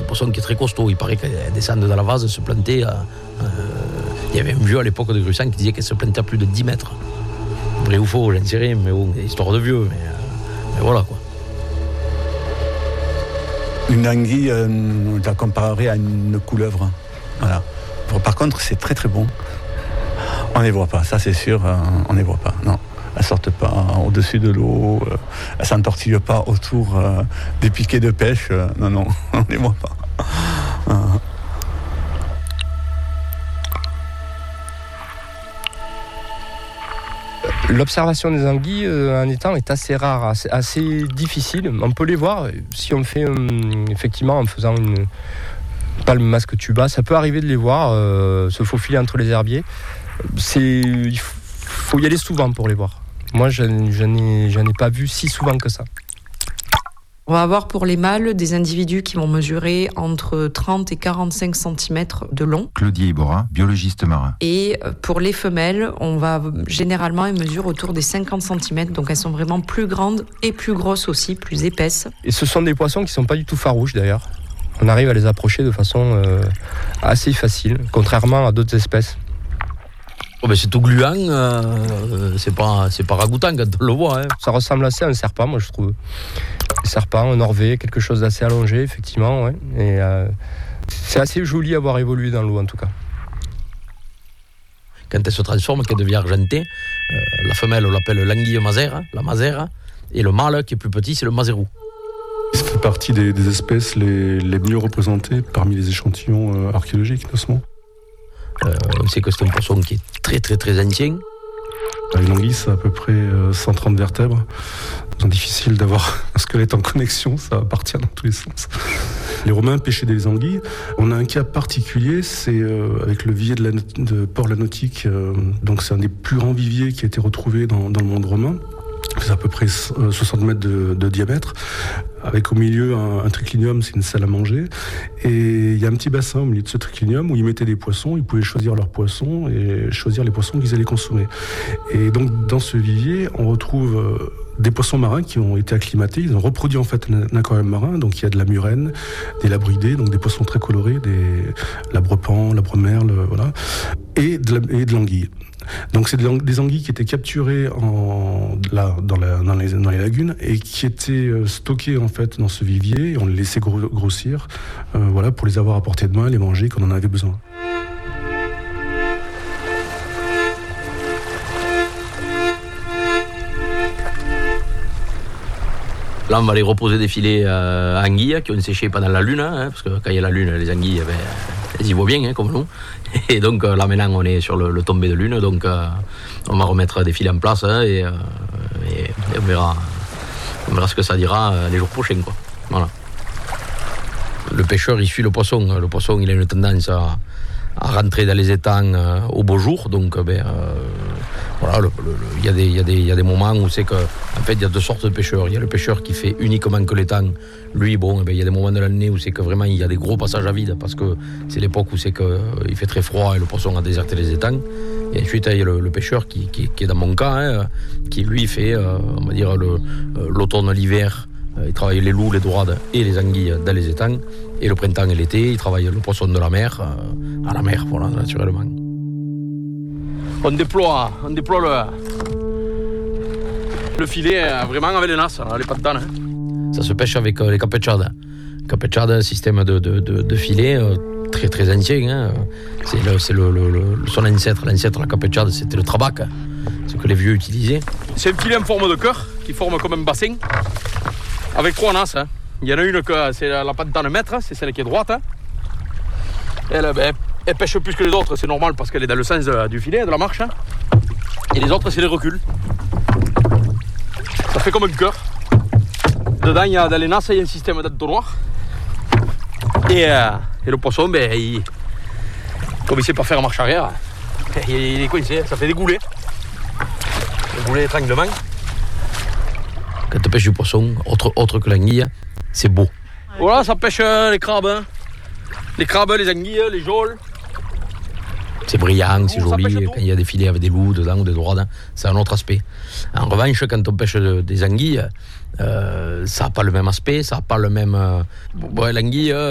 un poisson qui est très costaud. Il paraît qu'elle descend dans la vase, se planter. Il y avait un vieux à l'époque de Grusan qui disait qu'elle se plantait à plus de 10 mètres. Vrai ou faux, j'en sais rien, mais bon, histoire de vieux. Mais voilà quoi. Une anguille, on la comparerait à une couleuvre. Voilà. Par contre, c'est très très bon. On ne les voit pas, ça c'est sûr, on ne les voit pas. Non, elles ne sortent pas au-dessus de l'eau, elles ne s'entortillent pas autour des piquets de pêche. Non, on ne les voit pas. L'observation des anguilles en étang est assez rare, assez difficile. On peut les voir si on fait effectivement en faisant une palme masque tuba. Ça peut arriver de les voir se faufiler entre les herbiers. Il faut y aller souvent pour les voir. Moi, je n'en ai pas vu si souvent que ça. On va avoir pour les mâles des individus qui vont mesurer entre 30 et 45 cm de long. Claudie Ibora, biologiste marin. Et pour les femelles, généralement, elles mesurent autour des 50 cm. Donc elles sont vraiment plus grandes et plus grosses aussi, plus épaisses. Et ce sont des poissons qui ne sont pas du tout farouches d'ailleurs. On arrive à les approcher de façon assez facile, contrairement à d'autres espèces. Oh ben c'est tout gluant, c'est pas ragoûtant quand on le voit. Hein. Ça ressemble assez à un serpent, moi je trouve. Un serpent, un orvet, quelque chose d'assez allongé, effectivement. Ouais. Et c'est assez joli à voir évoluer dans l'eau, en tout cas. Quand elle se transforme, qu'elle devient argentée, la femelle, on l'appelle l'anguille masère, la masère, et le mâle, qui est plus petit, c'est le mazérou. Ça fait partie des espèces les mieux représentées parmi les échantillons archéologiques, notamment. On sait que c'est un poisson qui est très très très ancien. Une anguille, c'est à peu près 130 vertèbres. C'est difficile d'avoir un squelette en connexion, ça va partir dans tous les sens. Les Romains pêchaient des anguilles. On a un cas particulier, c'est avec le vivier de Port-la-Nautique. Donc c'est un des plus grands viviers qui a été retrouvé dans le monde romain. C'est à peu près 60 mètres de diamètre, avec au milieu un triclinium, c'est une salle à manger. Et il y a un petit bassin au milieu de ce triclinium où ils mettaient des poissons, ils pouvaient choisir leurs poissons et choisir les poissons qu'ils allaient consommer. Et donc dans ce vivier, on retrouve des poissons marins qui ont été acclimatés, ils ont reproduit en fait un aquarium marin, donc il y a de la murène, des labridés, donc des poissons très colorés, des labrepan, labremerle, voilà, et de l'anguille. Donc c'est des anguilles qui étaient capturées dans les lagunes et qui étaient stockées en fait dans ce vivier et on les laissait grossir, voilà, pour les avoir à portée de main, les manger quand on en avait besoin. Là, on va les reposer des filets anguilles qui ont séché pendant la lune, hein, parce que quand il y a la lune, les anguilles, elles y voient bien, hein, comme nous. Et donc là, maintenant, on est sur le tombé de lune, donc on va remettre des filets en place et on verra ce que ça dira les jours prochains, quoi. Voilà. Le pêcheur, il suit le poisson. Le poisson, il a une tendance à rentrer dans les étangs au beau jour, donc voilà, il y a des moments où c'est que, en fait, il y a deux sortes de pêcheurs. Il y a le pêcheur qui fait uniquement que l'étang. Lui, bon, il y a des moments de l'année où c'est que vraiment il y a des gros passages à vide parce que c'est l'époque où c'est que il fait très froid et le poisson a déserté les étangs. Et ensuite, il y a le pêcheur qui est dans mon cas, hein, qui lui fait, on va dire, l'automne, l'hiver. Il travaille les loups, les dorades et les anguilles dans les étangs. Et le printemps et l'été, il travaille le poisson de la mer, à la mer, voilà, naturellement. On déploie le filet vraiment avec les nasses, les pattes. Ça se pêche avec les capechades. Capechade, système de filet très très ancien. Hein. C'est son ancêtre, la capechade, c'était le trabac, ce que les vieux utilisaient. C'est un filet en forme de cœur qui forme comme un bassin avec 3 nasses. Hein. Il y en a une que c'est la patte dans le mètre, c'est celle qui est droite. Hein. Elle pêche plus que les autres, c'est normal parce qu'elle est dans le sens du filet, de la marche. Hein. Et les autres, c'est les reculs. Ça fait comme un cœur. Dedans, dans les nasses, il y a un système d'entonnoir. Et le poisson, comme il ne sait pas faire marche arrière, il est coincé, ça fait des goulets. Des goulets d'étranglement. Quand tu pêches du poisson, autre que l'anguille, c'est beau. Voilà, ça pêche les crabes. Hein. Les crabes, les anguilles, les geôles. C'est brillant, c'est joli. Quand il y a des filets avec des loups dedans ou des dorades, c'est un autre aspect. En revanche, quand on pêche des anguilles, ça n'a pas le même aspect, ça n'a pas le même... l'anguille,